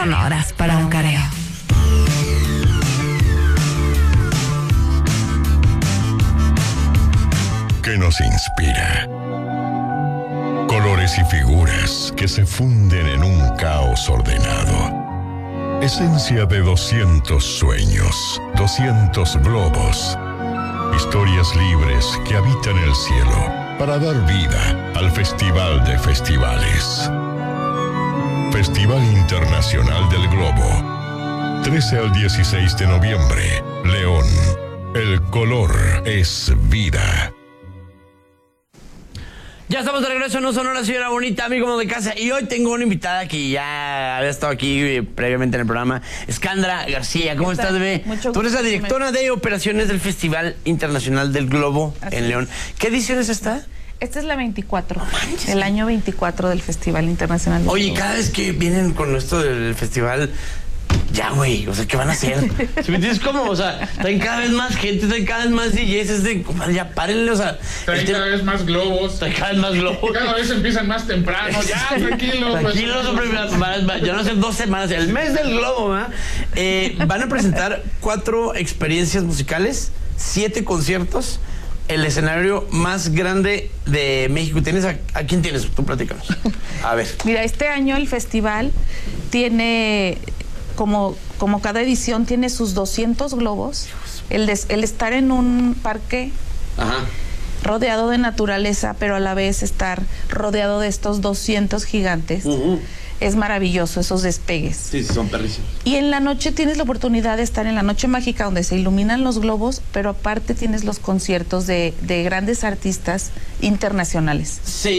Sonoras para un careo. Que nos inspira. Colores y figuras que se funden en un caos ordenado. Esencia de 200 sueños, 200 globos. Historias libres que habitan el cielo para dar vida al Festival de Festivales. Festival Internacional del Globo. 13 al 16 de noviembre. León. El color es vida. Ya estamos de regreso en No Sonora, señora bonita, amigo de casa. Y hoy tengo una invitada que ya había estado aquí previamente en el programa, Escandra García. ¿Cómo estás, bebé? Mucho Tú eres la gusto, directora de operaciones del Festival Internacional del Globo en León. ¿Qué edición es esta? Esta es la 24, el año 24 del Festival Internacional del Oye, Globo. cada vez que vienen con esto del festival, ya, güey, o sea, ¿qué van a hacer? ¿Sí me entiendes cómo? O sea, traen cada vez más gente, traen cada vez más DJs, es de, compadre, ya párenle, o sea. Traen cada vez más globos. Traen cada vez más globos. Cada vez empiezan más temprano. Ya, tranquilo. Tranquilos, hombre, ya no sé, 2 semanas, el mes del globo, ¿verdad? Van a presentar 4 experiencias musicales, 7 conciertos, el escenario más grande de México. ¿Tienes a quién tienes? Tú platícanos. A ver. Mira, este año el festival tiene, como cada edición, tiene sus 200 globos. El estar en un parque rodeado de naturaleza, pero a la vez estar rodeado de estos 200 gigantes. Es maravilloso, esos despegues. Sí, son perrísimos. Y en la noche tienes la oportunidad de estar en la noche mágica donde se iluminan los globos, pero aparte tienes los conciertos de grandes artistas internacionales. Sí.